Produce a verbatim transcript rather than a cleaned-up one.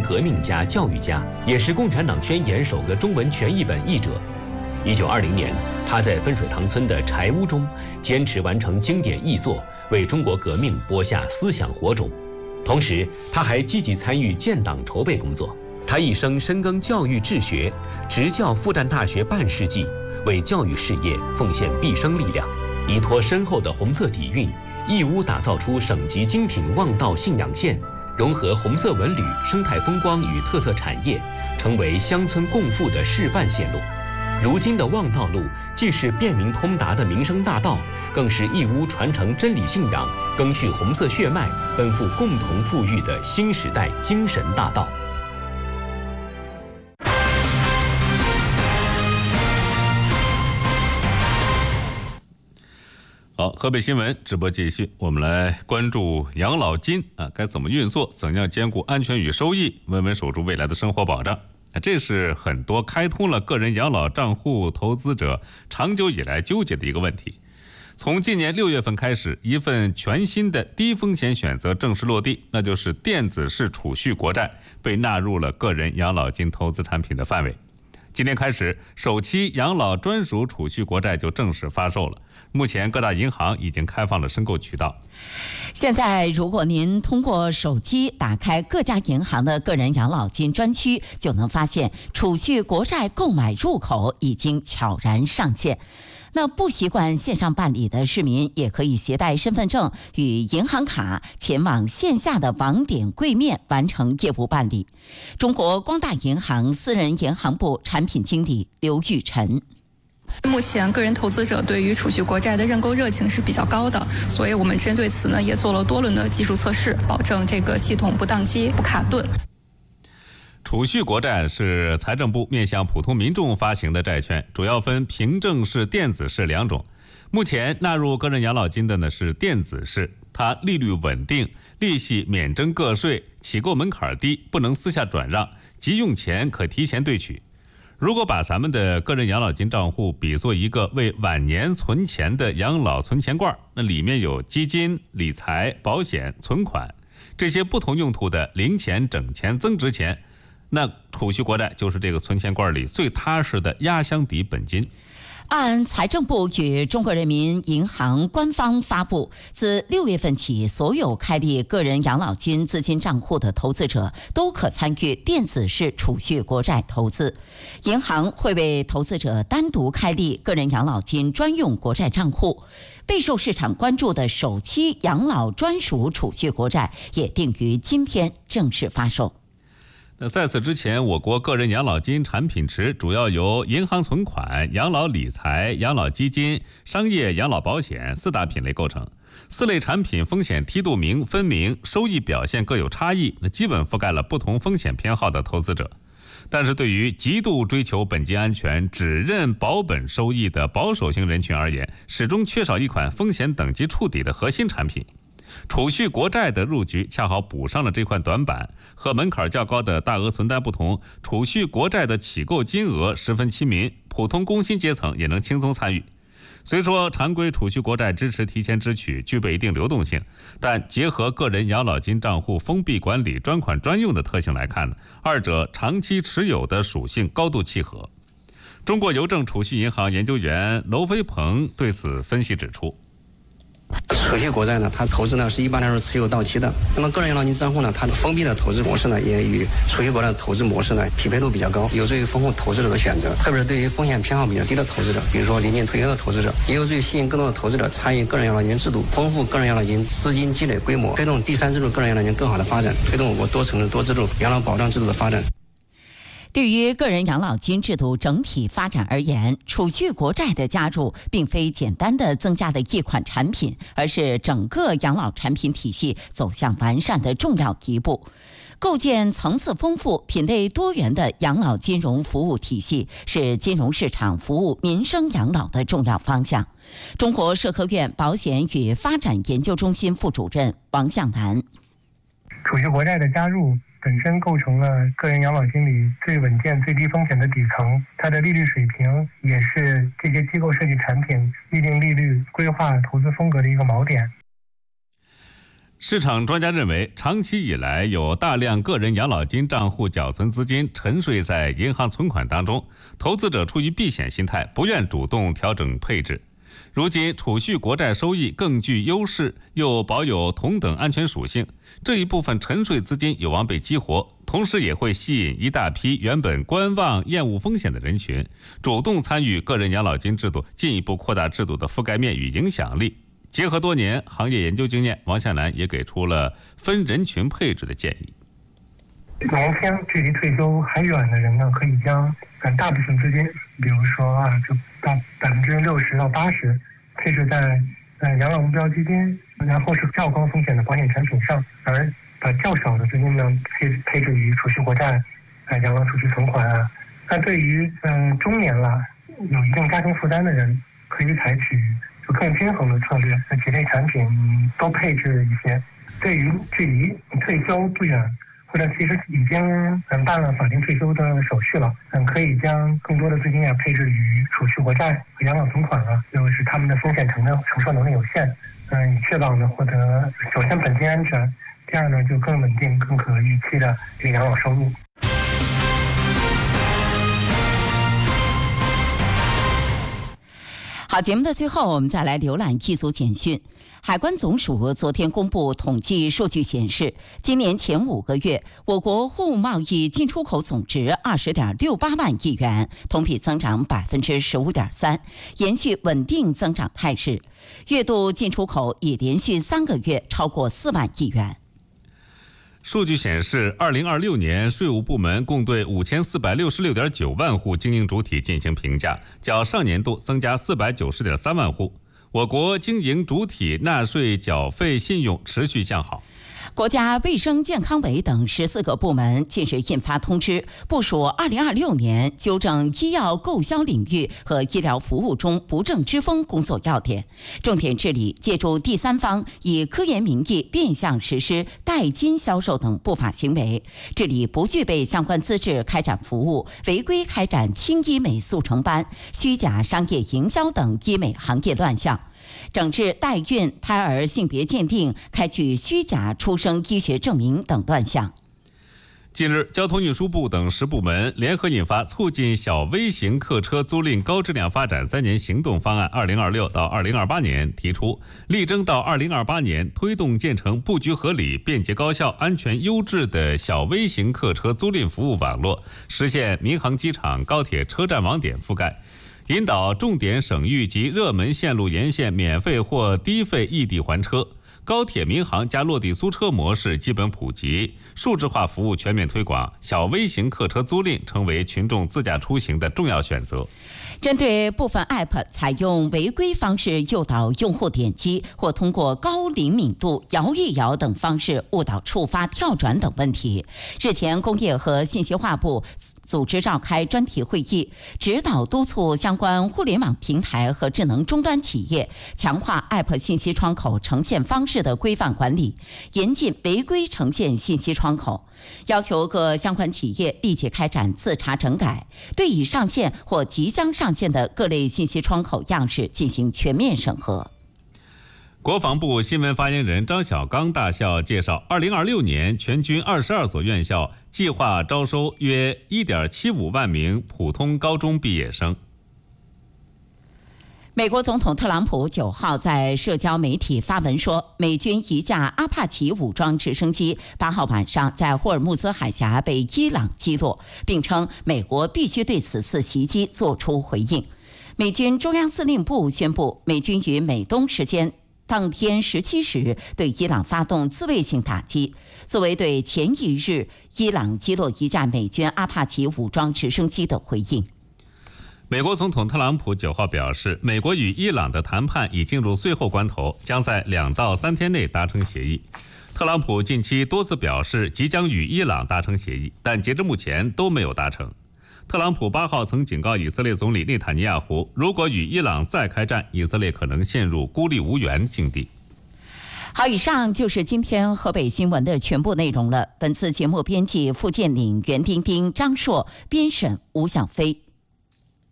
革命家、教育家，也是《共产党宣言》首个中文全译本译者。一九二零年，他在分水塘村的柴屋中坚持完成经典译作，为中国革命播下思想火种。同时，他还积极参与建党筹备工作。他一生深耕教育治学，执教复旦大学半世纪，为教育事业奉献毕生力量。依托深厚的红色底蕴，义乌打造出省级精品望道信仰线，融合红色文旅、生态风光与特色产业，成为乡村共富的示范线路。如今的望道路既是便民通达的民生大道，更是义乌传承真理信仰、赓续红色血脉、奔赴共同富裕的新时代精神大道。 好，河北新闻直播继续，我们来关注养老金啊，该怎么运作，怎样兼顾安全与收益，稳稳守住未来的生活保障。这是很多开通了个人养老账户投资者长久以来纠结的一个问题。从今年六月份开始，一份全新的低风险选择正式落地，那就是电子式储蓄国债被纳入了个人养老金投资产品的范围。今天开始，首期养老专属储蓄国债就正式发售了。目前各大银行已经开放了申购渠道。 现在，如果您通过手机打开各家银行的个人养老金专区，就能发现储蓄国债购买入口已经悄然上线。那不习惯线上办理的市民，也可以携带身份证与银行卡前往线下的网点柜面完成业务办理。中国光大银行私人银行部产品经理刘玉晨。 目前个人投资者对于储蓄国债的认购热情是比较高的，所以我们针对此呢也做了多轮的技术测试，保证这个系统不宕机、不卡顿。 储蓄国债是财政部面向普通民众发行的债券，主要分凭证式、电子式两种。目前纳入个人养老金的呢是电子式，它利率稳定，利息免征个税，起购门槛低，不能私下转让，急用钱可提前兑取。如果把咱们的个人养老金账户比作一个为晚年存钱的养老存钱罐，那里面有基金、理财、保险、存款这些不同用途的零钱、整钱、增值钱，那储蓄国债就是这个存钱罐里最踏实的压箱底本金。 按财政部与中国人民银行官方发布，自六月份起，所有开立个人养老金资金账户的投资者都可参与电子式储蓄国债投资。银行会为投资者单独开立个人养老金专用国债账户。备受市场关注的首期养老专属储蓄国债也定于今天正式发售。 那在此之前，我国个人养老金产品池主要由银行存款、养老理财、养老基金、商业养老保险四大品类构成。四类产品风险梯度明分明，收益表现各有差异，那基本覆盖了不同风险偏好的投资者。但是对于极度追求本金安全、只认保本收益的保守型人群而言，始终缺少一款风险等级触底的核心产品。储蓄国债的入局恰好补上了这块短板。和门槛较高的大额存单不同，储蓄国债的起购金额十分亲民，普通工薪阶层也能轻松参与。虽说常规储蓄国债支持提前支取，具备一定流动性，但结合个人养老金账户封闭管理、专款专用的特性来看呢，二者长期持有的属性高度契合。中国邮政储蓄银行研究员娄飞鹏对此分析指出， 储蓄国债呢，它投资呢是一般来说持有到期的。那么个人养老金账户呢，它的封闭的投资模式呢，也与储蓄国债的投资模式呢匹配度比较高，有助于丰富投资者的选择。特别是对于风险偏好比较低的投资者，比如说临近退休的投资者，也有助于吸引更多的投资者参与个人养老金制度，丰富个人养老金资金积累规模，推动第三支柱个人养老金更好的发展，推动我国多层次多支柱养老保障制度的发展。 对于个人养老金制度整体发展而言，储蓄国债的加入并非简单的增加了一款产品，而是整个养老产品体系走向完善的重要一步。构建层次丰富、品类多元的养老金融服务体系，是金融市场服务民生养老的重要方向。中国社科院保险与发展研究中心副主任王向南： 储蓄国债的加入本身构成了个人养老金里最稳健、最低风险的底层，它的利率水平也是这些机构设计产品预定利率、规划投资风格的一个锚点。 市场专家认为，长期以来有大量个人养老金账户缴存资金沉睡在银行存款当中，投资者出于避险心态，不愿主动调整配置。如今储蓄国债收益更具优势，又保有同等安全属性，这一部分沉睡资金有望被激活，同时也会吸引一大批原本观望厌恶风险的人群，主动参与个人养老金制度，进一步扩大制度的覆盖面与影响力。结合多年行业研究经验，王向南也给出了分人群配置的建议。 年轻距离退休还远的人呢，可以将大部分资金，比如说啊，就到百分之六十到八十配置在呃养老目标基金，然后是较高风险的保险产品上，而把较少的资金呢配配置于储蓄国债、呃养老储蓄存款啊。那对于嗯、呃、中年了有一定家庭负担的人，可以采取更均衡的策略，几类产品都配置一些。对于距离退休不远，或者其实已经嗯办了法定退休的手续了，嗯，可以将更多的资金啊配置于储蓄国债和养老存款啊，就是他们的风险承受承受能力有限，嗯，以确保呢获得首先本金安全，第二呢就更稳定、更可预期的这个养老收入。 好，节目的最后，我们再来浏览一组简讯。海关总署昨天公布统计数据显示，今年前五个月，我国货物贸易进出口总值二十点六八万亿元，同比增长百分之十五点三，延续稳定增长态势。月度进出口已连续三个月超过四万亿元。 数据显示，二零二六年税务部门共对五千四百六十六点九万户经营主体进行评价，较上年度增加四百九十点三万户。我国经营主体纳税缴费信用持续向好。 国家卫生健康委等十四个部门近日印发通知，部署二零二六年纠正医药购销领域和医疗服务中不正之风工作要点，重点治理借助第三方以科研名义变相实施代金销售等不法行为，治理不具备相关资质开展服务、违规开展轻医美速成班、虚假商业营销等医美行业乱象。整治代孕、胎儿性别鉴定、开具虚假出生医学证明等乱象。 近日，交通运输部等十部门联合印发《促进小微型客车租赁高质量发展三年行动方案（二零二六到二零二八年）》，提出力争到二零二八年推动建成布局合理、便捷高效、安全优质的小微型客车租赁服务网络，实现民航机场、高铁车站网点覆盖。引导重点省域及热门线路沿线免费或低费异地还车，高铁民航加落地租车模式基本普及，数字化服务全面推广，小微型客车租赁成为群众自驾出行的重要选择。 针对部分 App 采用违规方式诱导用户点击，或通过高灵敏度、摇一摇等方式误导触发跳转等问题，日前工业和信息化部组织召开专题会议，指导督促相关互联网平台和智能终端企业强化 App 信息窗口呈现方式的规范管理，严禁违规呈现信息窗口，要求各相关企业立即开展自查整改，对已上线或即将上线的各类信息窗口样式进行全面审核。 国防部新闻发言人张晓刚大校介绍，二零二六年全军二十二所院校计划招收约一点七五万名普通高中毕业生。 美国总统特朗普九号在社交媒体发文说，美军一架阿帕奇武装直升机八号晚上在霍尔木兹海峡被伊朗击落，并称美国必须对此次袭击做出回应。美军中央司令部宣布，美军于美东时间当天十七时对伊朗发动自卫性打击，作为对前一日伊朗击落一架美军阿帕奇武装直升机的回应。 美国总统特朗普九号表示，美国与伊朗的谈判已进入最后关头，将在两到三天内达成协议。特朗普近期多次表示即将与伊朗达成协议，但截至目前都没有达成。特朗普八号曾警告以色列总理内塔尼亚胡，如果与伊朗再开战，以色列可能陷入孤立无援境地。 好，以上就是今天河北新闻的全部内容了。本次节目编辑付建岭、袁丁丁、张硕，编审吴小飞。